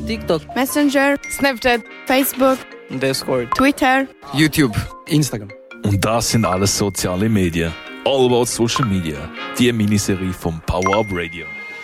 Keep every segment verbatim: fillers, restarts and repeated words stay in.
TikTok, Messenger, Snapchat, Facebook, Discord, Twitter, YouTube, Instagram. Und das sind alles soziale Medien. All about Social Media. Die Miniserie vom Power Up Radio.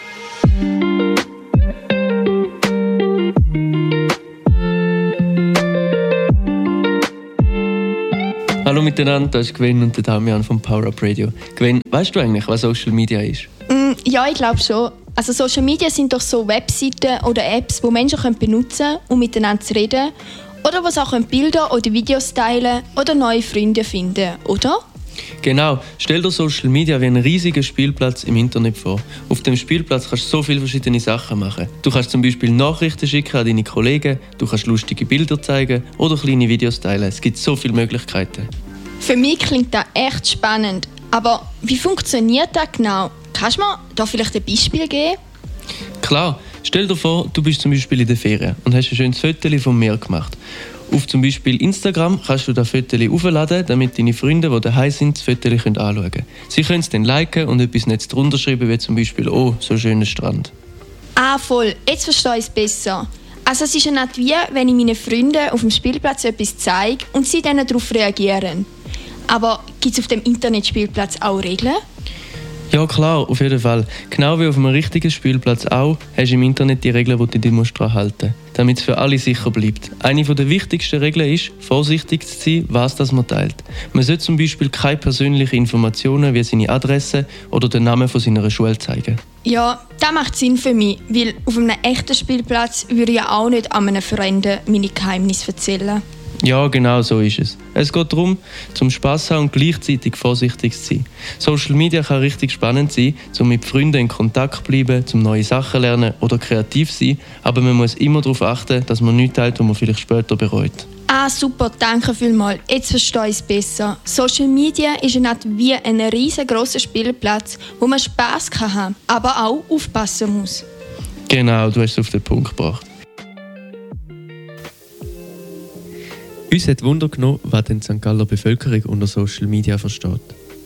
Hallo miteinander, das ist Gwen und der Damian vom Power Up Radio. Gwen, weißt du eigentlich, was Social Media ist? Mm, ja, ich glaube schon. Also Social Media sind doch so Webseiten oder Apps, die Menschen können benutzen können, um miteinander zu reden. Oder wo sie auch Bilder oder Videos teilen oder neue Freunde finden, oder? Genau, stell dir Social Media wie einen riesigen Spielplatz im Internet vor. Auf dem Spielplatz kannst du so viele verschiedene Sachen machen. Du kannst zum Beispiel Nachrichten schicken an deine Kollegen, du kannst lustige Bilder zeigen oder kleine Videos teilen. Es gibt so viele Möglichkeiten. Für mich klingt das echt spannend. Aber wie funktioniert das genau? Kannst du mir da vielleicht ein Beispiel geben? Klar, stell dir vor, du bist zum Beispiel in der Ferien und hast ein schönes Foto vom Meer gemacht. Auf zum Beispiel Instagram kannst du das Foto aufladen, damit deine Freunde, die daheim sind, das Foto anschauen können. Sie können es dann liken und etwas Nettes drunter schreiben, wie zum Beispiel «Oh, so schöner Strand». Ah, voll. Jetzt verstehe ich es besser. Also es ist ja nicht wie, wenn ich meinen Freunden auf dem Spielplatz etwas zeige und sie dann darauf reagieren. Aber gibt es auf dem Internetspielplatz auch Regeln? Ja klar, auf jeden Fall. Genau wie auf einem richtigen Spielplatz auch, hast du im Internet die Regeln, die du dich daran halten musst, damit es für alle sicher bleibt. Eine der wichtigsten Regeln ist, vorsichtig zu sein, was das man teilt. Man sollte zum Beispiel keine persönlichen Informationen wie seine Adresse oder den Namen von seiner Schule zeigen. Ja, das macht Sinn für mich, weil auf einem echten Spielplatz würde ich ja auch nicht an einem Fremden meine Geheimnisse erzählen. Ja, genau so ist es. Es geht darum, zum Spass haben und gleichzeitig vorsichtig zu sein. Social Media kann richtig spannend sein, um mit Freunden in Kontakt zu bleiben, um neue Sachen zu lernen oder kreativ zu sein, aber man muss immer darauf achten, dass man nichts teilt, was man vielleicht später bereut. Ah, super, danke vielmals. Jetzt verstehe ich es besser. Social Media ist ja nicht wie ein riesengroßer Spielplatz, wo man Spass haben kann, aber auch aufpassen muss. Genau, du hast es auf den Punkt gebracht. Uns hat Wunder genommen, was die Sankt Galler Bevölkerung unter Social Media versteht.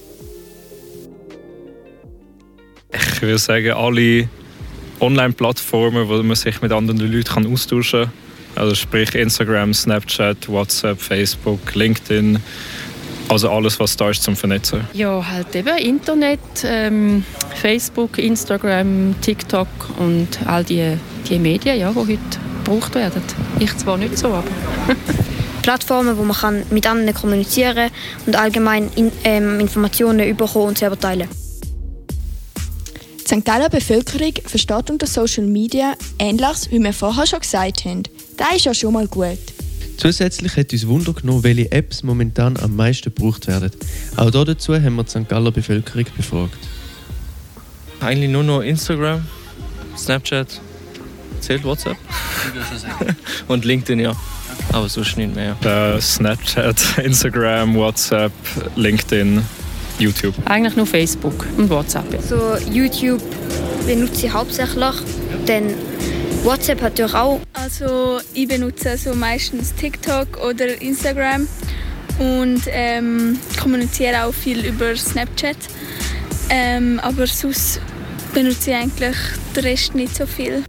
Ich würde sagen, alle Online-Plattformen, wo man sich mit anderen Leuten austauschen kann. Also sprich Instagram, Snapchat, WhatsApp, Facebook, LinkedIn. Also alles, was da ist zum Vernetzen. Ja, halt eben Internet, ähm, Facebook, Instagram, TikTok und all die, die Medien, ja, die heute gebraucht werden. Ich zwar nicht so, aber... Plattformen, wo man kann mit anderen kommunizieren und allgemein in, ähm, Informationen bekommen und selber teilen. Die Sankt Galler Bevölkerung versteht unter Social Media Ähnliches, wie wir vorher schon gesagt haben. Das ist ja schon mal gut. Zusätzlich hat uns Wunder genommen, welche Apps momentan am meisten gebraucht werden. Auch dazu haben wir die Sankt Galler Bevölkerung befragt. Eigentlich nur noch Instagram, Snapchat, zählt WhatsApp und LinkedIn, ja. Aber sonst nicht mehr. Äh, Snapchat, Instagram, WhatsApp, LinkedIn, YouTube. Eigentlich nur Facebook und WhatsApp. So YouTube benutze ich hauptsächlich, denn WhatsApp hat natürlich auch. Also ich benutze also meistens TikTok oder Instagram und ähm, kommuniziere auch viel über Snapchat. Ähm, aber sonst benutze ich eigentlich den Rest nicht so viel.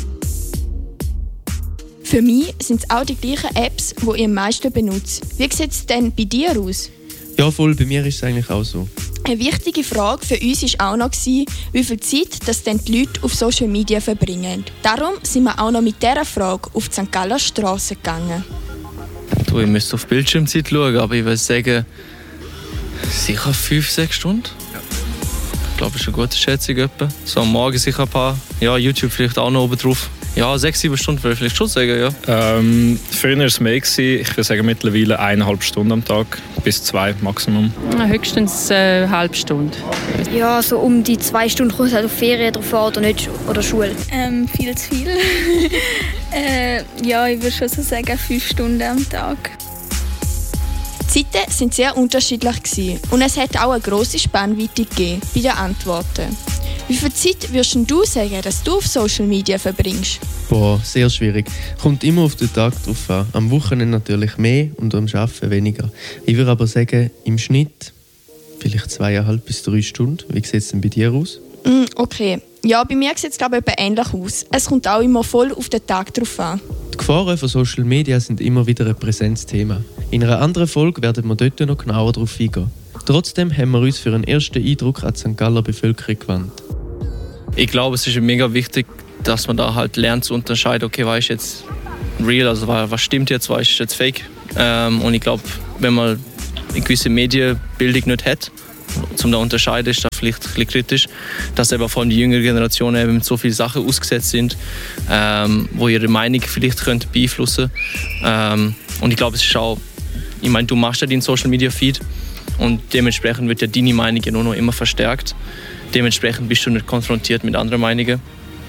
Für mich sind es auch die gleichen Apps, die ich am meisten benutze. Wie sieht es denn bei dir aus? Ja, voll, bei mir ist es eigentlich auch so. Eine wichtige Frage für uns war auch noch, wie viel Zeit das denn die Leute auf Social Media verbringen. Darum sind wir auch noch mit dieser Frage auf die Sankt Galler Straße gegangen. Du, ich müsste auf Bildschirmzeit schauen, aber ich würde sagen, sicher fünf, sechs Stunden. Ich glaube, das ist eine gute Schätzung. Etwa. So am Morgen sicher ein paar. Ja, YouTube vielleicht auch noch oben drauf. Ja, sechs, sieben Stunden würde ich vielleicht schon sagen, ja. Ähm, früher war es mehr. Ich würde sagen, mittlerweile eineinhalb Stunden am Tag, bis zwei Maximum. Höchstens eine äh, halbe Stunde. Ja, so um die zwei Stunden kommt es halt auf Ferien drauf an oder nicht, oder Schule. Ähm, viel zu viel. äh, ja, ich würde schon so sagen, fünf Stunden am Tag. Die Zeiten waren sehr unterschiedlich und es hat auch eine grosse Spannweite gegeben bei den Antworten. Wie viel Zeit würdest du sagen, dass du auf Social Media verbringst? Boah, sehr schwierig. Kommt immer auf den Tag drauf an. Am Wochenende natürlich mehr und am Arbeiten weniger. Ich würde aber sagen, im Schnitt vielleicht zweieinhalb bis drei Stunden. Wie sieht es denn bei dir aus? Mm, okay. Ja, bei mir sieht es glaube ich etwa ähnlich aus. Es kommt auch immer voll auf den Tag drauf an. Die Gefahren von Social Media sind immer wieder ein präsentes Thema. In einer anderen Folge werden wir dort noch genauer darauf eingehen. Trotzdem haben wir uns für einen ersten Eindruck an die Sankt Galler Bevölkerung gewandt. Ich glaube, es ist mega wichtig, dass man da halt lernt zu unterscheiden, okay, was ist jetzt real, also was stimmt jetzt, was ist jetzt fake. Ähm, und ich glaube, wenn man eine gewisse Medienbildung nicht hat, um da zu unterscheiden, ist das vielleicht ein bisschen kritisch, dass eben vor allem die jüngere Generation eben mit so vielen Sachen ausgesetzt sind, ähm, wo ihre Meinung vielleicht könnte beeinflussen ähm, und ich glaube, es ist auch, ich meine, du machst ja deinen Social Media Feed und dementsprechend wird ja deine Meinung ja nur noch immer verstärkt. Dementsprechend bist du nicht konfrontiert mit anderen Meinungen.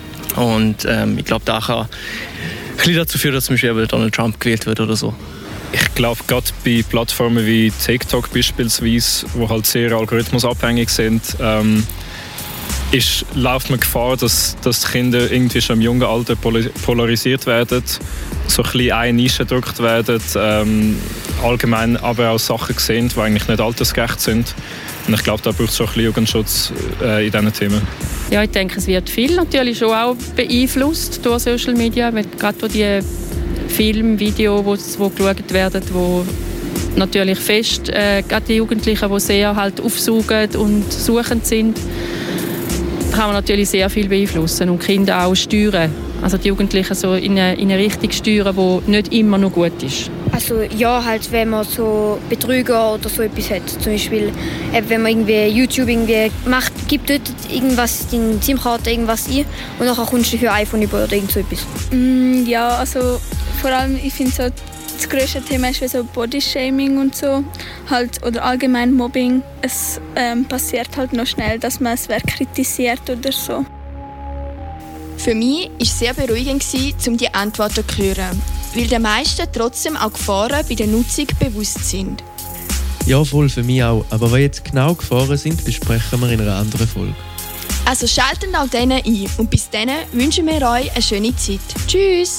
Und ähm, ich glaube, da kann ein bisschen dazu führen, dass zum Beispiel Donald Trump gewählt wird oder so. Ich glaube, gerade bei Plattformen wie TikTok beispielsweise, die halt sehr algorithmusabhängig sind, ähm, ist, läuft man Gefahr, dass, dass die Kinder irgendwie schon im jungen Alter polarisiert werden, so ein bisschen eine Nische gedrückt werden, ähm, allgemein aber auch Sachen sehen, die eigentlich nicht altersgerecht sind. Und ich glaube, da braucht es schon ein bisschen Jugendschutz äh, in diesen Themen. Ja, ich denke, es wird viel natürlich schon auch beeinflusst durch Social Media, weil gerade die Filme, Videos, die geschaut werden, wo natürlich fest, äh, gerade die Jugendlichen, die sehr halt aufsuchend und suchend sind, kann man natürlich sehr viel beeinflussen und Kinder auch steuern. Also die Jugendlichen so in eine, in eine Richtung steuern, die nicht immer noch gut ist. Also ja, halt wenn man so Betrüger oder so etwas hat. Zum Beispiel, wenn man irgendwie YouTube irgendwie macht, gibt dort irgendwas in die SIM-Karte irgendwas ein und dann kommst du für ein iPhone über oder irgend so etwas. Mm, ja, also vor allem, ich finde so, das grösste Thema ist wie so Bodyshaming und so, halt, oder allgemein Mobbing. Es ähm, passiert halt noch schnell, dass man es wer kritisiert oder so. Für mich war es sehr beruhigend, um die Antworten zu hören, weil den meisten trotzdem auch Gefahren bei der Nutzung bewusst sind. Ja, voll, für mich auch. Aber was jetzt genau Gefahren sind, besprechen wir in einer anderen Folge. Also schaltet auch denen ein und bis dann wünschen wir euch eine schöne Zeit. Tschüss!